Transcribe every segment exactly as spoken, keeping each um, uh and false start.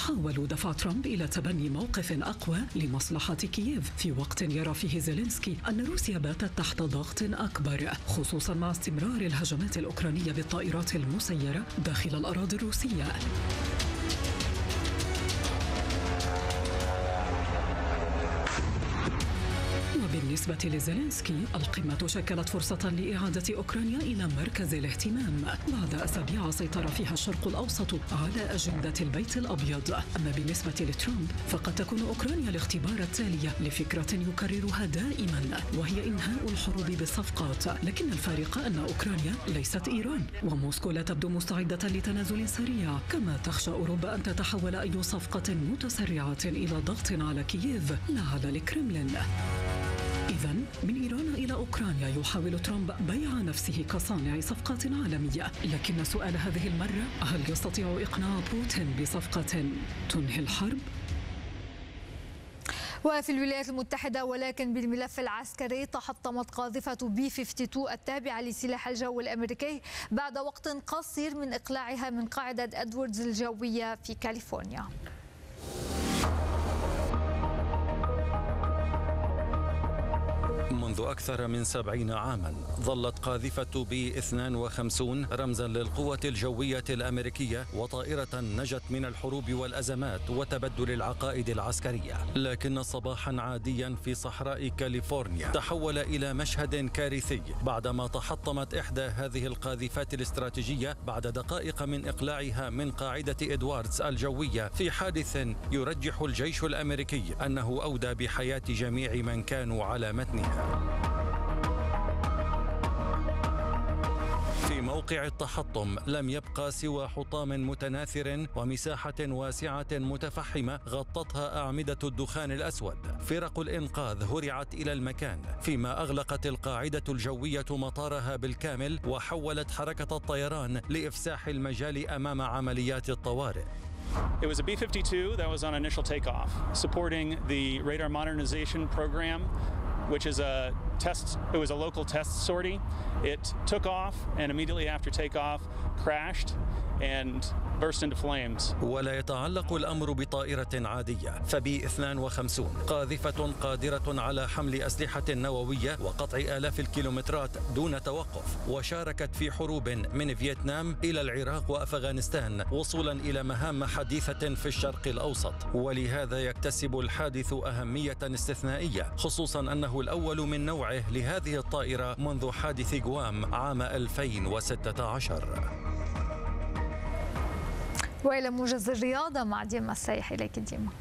يحاول دفع ترامب إلى تبني موقف أقوى لمصلحة كييف، في وقت يرى فيه زيلينسكي أن روسيا باتت تحت ضغط أكبر، خصوصا مع استمرار الهجمات الأوكرانية بالطائرات المسيرة داخل الأراضي الروسية. بالنسبة لزيلينسكي، القمة شكلت فرصة لإعادة أوكرانيا إلى مركز الاهتمام بعد أسابيع سيطر فيها الشرق الأوسط على أجندة البيت الأبيض. أما بالنسبة لترامب فقد تكون أوكرانيا الاختبار التالي لفكرة يكررها دائما، وهي إنهاء الحروب بالصفقات، لكن الفارق أن أوكرانيا ليست إيران، وموسكو لا تبدو مستعدة لتنازل سريع، كما تخشى أوروبا أن تتحول أي صفقة متسرعة إلى ضغط على كييف لا على الكرملين. إذن من إيران إلى أوكرانيا يحاول ترامب بيع نفسه كصانع صفقات عالمية، لكن سؤال هذه المرة: هل يستطيع إقناع بوتين بصفقة تنهي الحرب؟ وفي الولايات المتحدة ولكن بالملف العسكري، تحطمت قاذفة بي خمسة وخمسين التابعة لسلاح الجو الأمريكي بعد وقت قصير من إقلاعها من قاعدة أدواردز الجوية في كاليفورنيا. منذ أكثر من سبعين عاما ظلت قاذفة بي اثنين وخمسين رمزا للقوة الجوية الأمريكية وطائرة نجت من الحروب والأزمات وتبدل العقائد العسكرية، لكن صباحا عاديا في صحراء كاليفورنيا تحول إلى مشهد كارثي بعدما تحطمت إحدى هذه القاذفات الاستراتيجية بعد دقائق من إقلاعها من قاعدة إدواردز الجوية في حادث يرجح الجيش الأمريكي أنه أودى بحياة جميع من كانوا على متنها. في موقع التحطم لم يبقى سوى حطام متناثر ومساحة واسعة متفحمة غطتها أعمدة الدخان الأسود. فرق الإنقاذ هرعت إلى المكان، فيما أغلقت القاعدة الجوية مطارها بالكامل وحولت حركة الطيران لإفساح المجال أمام عمليات الطوارئ. It was a B fifty-two that was on initial takeoff, supporting the radar modernization program, which is a test, it was a local test sortie. It took off and immediately after takeoff crashed and burst into flames. ولا يتعلق الأمر بطائرة عادية، فبي اثنين وخمسين قاذفة قادرة على حمل أسلحة نووية وقطع آلاف الكيلومترات دون توقف، وشاركت في حروب من فيتنام إلى العراق وأفغانستان وصولا إلى مهام حديثة في الشرق الأوسط. ولهذا يكتسب الحادث أهمية استثنائية، خصوصا أنه الأول من نوعه لهذه الطائرة منذ حادث غوام عام ألفين وستة عشر. وإلى موجز الرياضة مع ديما السايح. إليك ديما.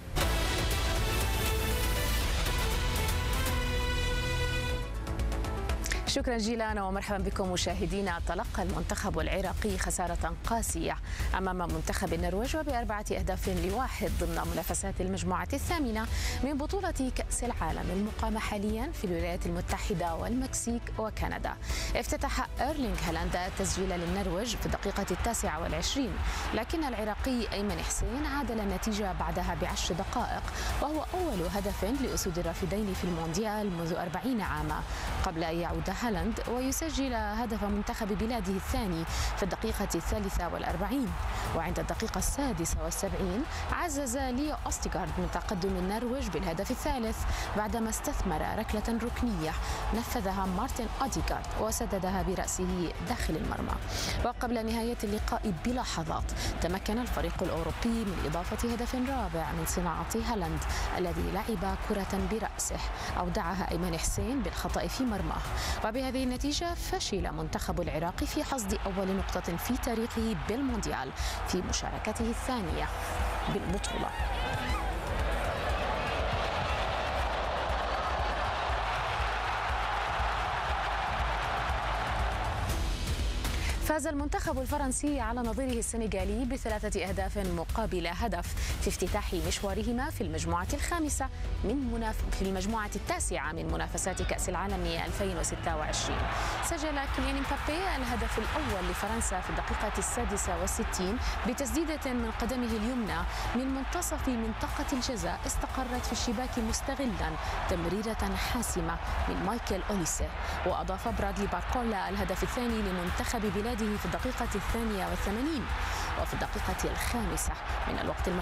شكرا جيلانا ومرحبا بكم مشاهدينا. تلقى المنتخب العراقي خسارة قاسية أمام منتخب النرويج وبأربعة أهداف لواحد ضمن منافسات المجموعة الثامنة من بطولة كأس العالم المقامة حاليا في الولايات المتحدة والمكسيك وكندا. افتتح إيرلينغ هالاند التسجيل للنرويج في الدقيقة التاسعة والعشرين، لكن العراقي أيمن حسين عادل النتيجة بعدها بعشر دقائق، وهو أول هدف لأسود الرافدين في المونديال منذ أربعين عاما، قبل أن يعود هالاند ويسجل هدف منتخب بلاده الثاني في الدقيقة الثالثة والأربعين. وعند الدقيقة السادسة والسبعين عزز ليو أوستيغارد من تقدم النرويج بالهدف الثالث بعدما استثمر ركلة ركنية نفذها مارتن أوديغارد وسددها برأسه داخل المرمى. وقبل نهاية اللقاء بلحظات تمكن الفريق الأوروبي من إضافة هدف رابع من صناعة هالاند الذي لعب كرة برأسه أودعها أيمن حسين بالخطأ في مرماه. وبهذه النتيجة فشل منتخب العراق في حصد أول نقطة في تاريخه بالمونديال في مشاركته الثانية بالبطولة. فاز المنتخب الفرنسي على نظيره السنغالي بثلاثة أهداف مقابل هدف في افتتاح مشوارهما في المجموعة الخامسة من مناف... في المجموعة التاسعة من منافسات كأس العالم ألفين وستة وعشرين. سجل كيليان مبابي الهدف الأول لفرنسا في الدقيقة السادسة والستين بتسديدة من قدمه اليمنى من منتصف منطقة الجزاء استقرت في الشباك مستغلا تمريرة حاسمة من مايكل أوليسي. وأضاف برادلي باركولا الهدف الثاني لمنتخب بلاده في الدقيقة الثانية والثمانين. وفي الدقيقة الخامسة من الوقت المحدد